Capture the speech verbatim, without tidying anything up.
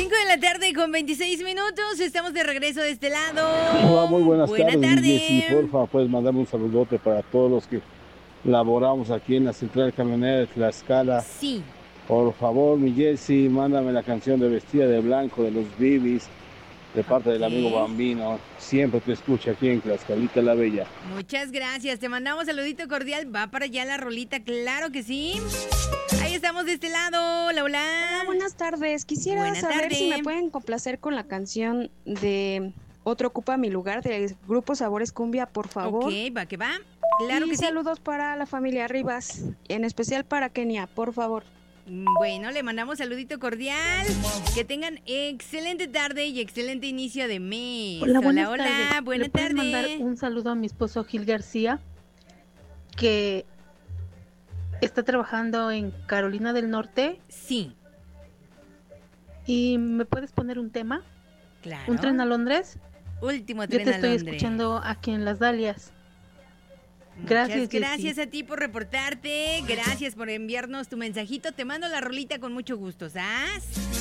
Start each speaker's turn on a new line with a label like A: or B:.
A: cinco de la tarde con veintiséis minutos. Estamos de regreso de este lado.
B: Hola, muy buenas
A: Buena
B: tardes,
A: tarde.
B: Jessy. Porfa, puedes mandarme un saludote para todos los que laboramos aquí en la central camionera de Tlaxcala.
A: Sí.
B: Por favor, mi Jessy, mándame la canción de Vestida de Blanco de los Bibis, de parte
A: Ok.
B: del amigo Bambino. Siempre te escucho aquí en Tlaxcalita la Bella.
A: Muchas gracias. Te mandamos saludito cordial. Va para allá la rolita, claro que sí. Ahí estamos de este lado. Hola, hola.
C: Hola, buenas tardes. Quisiera
A: Buena
C: saber
A: tarde.
C: si me pueden complacer con la canción de Otro ocupa mi lugar del grupo Sabores Cumbia, por favor.
A: Ok, va que va. Claro
C: y
A: que sí.
C: saludos para la familia Rivas, en especial para Kenia, por favor.
A: Bueno, le mandamos saludito cordial. Que tengan excelente tarde y excelente inicio de mes.
D: Hola, buenas
A: hola,
D: tardes.
A: hola. Buena
D: ¿Le puedes
A: tarde.
D: mandar un saludo a mi esposo Gil García, que está trabajando en Carolina del Norte?
A: Sí.
D: ¿Y me puedes poner un tema?
A: Claro.
D: ¿Un tren a Londres?
A: Último
D: Yo
A: tren
D: te
A: a
D: estoy
A: Londres.
D: escuchando aquí en Las Dalias. Gracias,
A: Muchas gracias
D: Jessy.
A: a ti por reportarte. Gracias por enviarnos tu mensajito. Te mando la rolita con mucho gusto, ¿sabes?